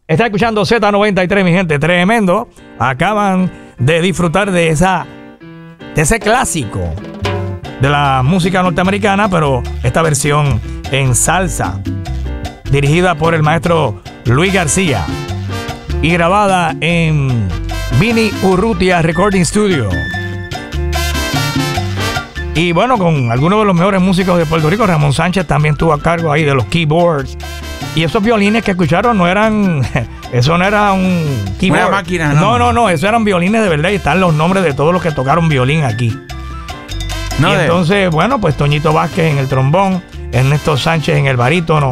Está escuchando Z93, mi gente, tremendo. Acaban de disfrutar de ese clásico de la música norteamericana, pero esta versión en salsa, dirigida por el maestro Luis García y grabada en Vini Urrutia Recording Studio. Y bueno, con algunos de los mejores músicos de Puerto Rico. Ramón Sánchez también estuvo a cargo ahí de los keyboards. Y esos violines que escucharon no eran... Eso no era un keyboard. Una máquina, ¿no? No, eso eran violines de verdad. Y están los nombres de todos los que tocaron violín aquí. No, y entonces, bueno, pues Toñito Vázquez en el trombón, Ernesto Sánchez en el barítono.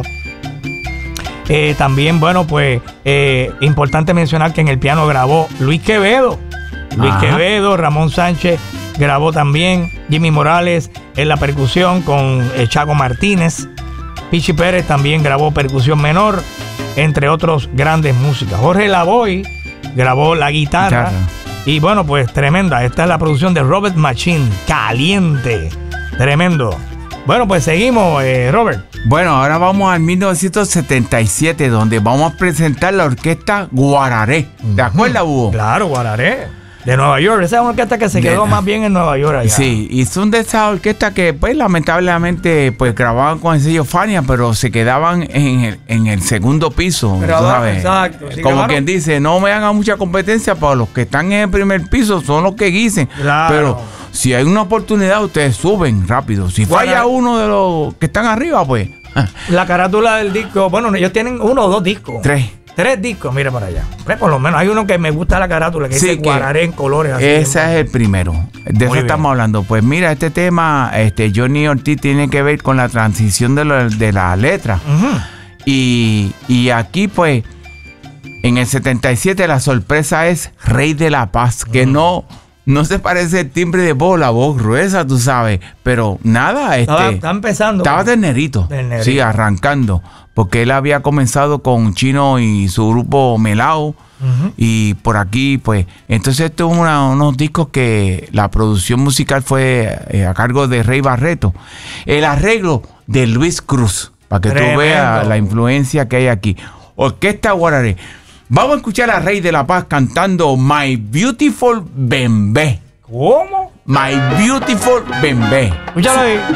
También, bueno, pues importante mencionar que en el piano grabó Luis Quevedo. Ramón Sánchez grabó también, Jimmy Morales en la percusión con Chaco Martínez. Pichi Pérez también grabó percusión menor, entre otros grandes músicos. Jorge Lavoy grabó la guitarra. Y bueno, pues tremenda. Esta es la producción de Robert Machín. Caliente. Tremendo. Bueno, pues seguimos, Robert. Bueno, ahora vamos al 1977, donde vamos a presentar la orquesta Guararé. ¿Te acuerdas, Hugo? Claro, Guararé. De Nueva York. Esa es una orquesta que se quedó más bien en Nueva York allá. Sí, y son de esas orquestas que, pues, lamentablemente, pues, grababan con el sello Fania, pero se quedaban en el segundo piso, ¿sabes? Exacto. Sí, como quien dice, no me hagan mucha competencia, para los que están en el primer piso son los que guisen. Claro. Pero si hay una oportunidad, ustedes suben rápido. Si falla uno de los que están arriba, pues... La carátula del disco, bueno, ellos tienen 1 o 2 discos. 3 discos, mira para allá. Por lo menos hay uno que me gusta la carátula, que dice Guararé en colores. Así ese es el primero. De eso estamos hablando. Pues mira, este tema, Johnny Ortiz tiene que ver con la transición de la letra. Uh-huh. Y aquí, pues, en el 77 la sorpresa es Rey de la Paz, que no se parece el timbre de voz, la voz gruesa, tú sabes. Pero nada, está empezando. Estaba ternerito. Sí, arrancando. Porque él había comenzado con Chino y su grupo Melao. Uh-huh. Y por aquí, pues, entonces esto es unos discos que la producción musical fue a cargo de Rey Barreto. El arreglo de Luis Cruz, para que tú veas la influencia que hay aquí. Orquesta Guararé. Vamos a escuchar a Rey de la Paz cantando My Beautiful Bembé. ¿Cómo? My Beautiful Bembé. Escúchalo ahí.